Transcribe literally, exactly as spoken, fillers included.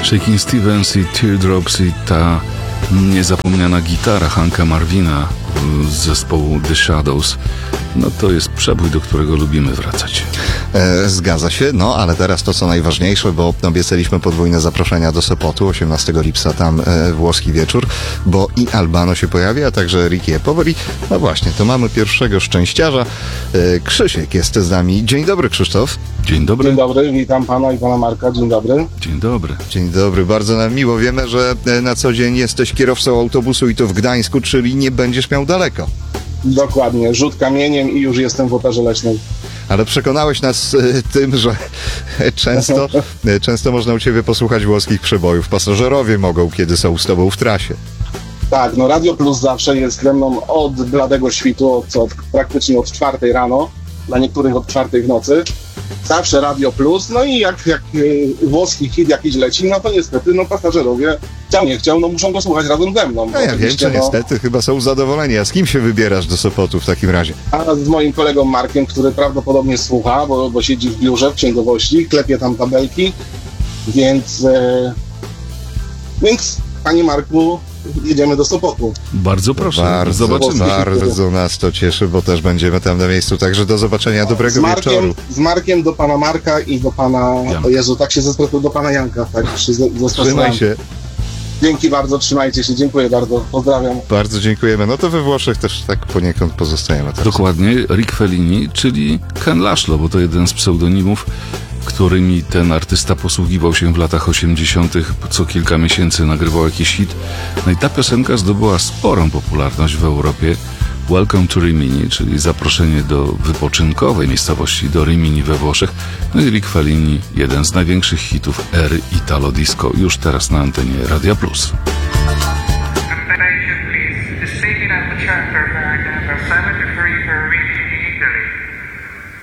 Shakin' Stevens i Teardrops i ta niezapomniana gitara Hanka Marvina z zespołu The Shadows. No to jest przebój, do którego lubimy wracać. E, zgadza się, no ale teraz to co najważniejsze, bo obiecaliśmy podwójne zaproszenia do Sopotu, osiemnastego lipca tam e, włoski wieczór, bo i Albano się pojawi, a także Ricky E. Powoli. No właśnie, to mamy pierwszego szczęściarza. E, Krzysiek jest z nami. Dzień dobry, Krzysztof. Dzień dobry. Dzień dobry, witam pana i pana Marka. Dzień dobry. Dzień dobry. Dzień dobry, bardzo nam miło. Wiemy, że e, na co dzień jesteś kierowcą autobusu i to w Gdańsku, czyli nie będziesz miał daleko. Dokładnie, rzut kamieniem i już jestem w Operze Leśnej. Ale przekonałeś nas e, tym, że często, e, często można u ciebie posłuchać włoskich przebojów. Pasażerowie mogą, kiedy są z tobą w trasie. Tak, no Radio Plus zawsze jest ze mną od bladego świtu, od, od, praktycznie od czwartej rano, dla niektórych od czwartej w nocy. Zawsze Radio Plus, no i jak, jak y, włoski hit jakiś leci, no to niestety, no pasażerowie, chciał nie chciał, no muszą go słuchać razem ze mną. No ja wiem, że no, niestety chyba są zadowoleni. A z kim się wybierasz do Sopotu w takim razie? A z moim kolegą Markiem, który prawdopodobnie słucha, bo, bo siedzi w biurze, w księgowości, klepie tam tabelki, więc... E, więc, panie Marku, jedziemy do Sopotu. Bardzo proszę, Bardzo, zobaczymy. bardzo nas to cieszy, bo też będziemy tam na miejscu. Także do zobaczenia, dobrego z Markiem, wieczoru. Z Markiem do pana Marka i do pana... Janka. O Jezu, tak się zesprostował, do pana Janka, tak się zesprostowałem. Trzymaj się. Dzięki bardzo, trzymajcie się, dziękuję bardzo, pozdrawiam. Bardzo dziękujemy. No to we Włoszech też tak poniekąd pozostajemy teraz. Dokładnie, Rick Fellini, czyli Ken Laszlo, bo to jeden z pseudonimów, którymi ten artysta posługiwał się w latach osiemdziesiątych. Co kilka miesięcy nagrywał jakiś hit. No i ta piosenka zdobyła sporą popularność w Europie. Welcome to Rimini, czyli zaproszenie do wypoczynkowej miejscowości, do Rimini we Włoszech. No i Rick Fellini, jeden z największych hitów ery Italo Disco, już teraz na antenie Radia Plus. Attention please, the safety of the track for bag number seven three for Rimini.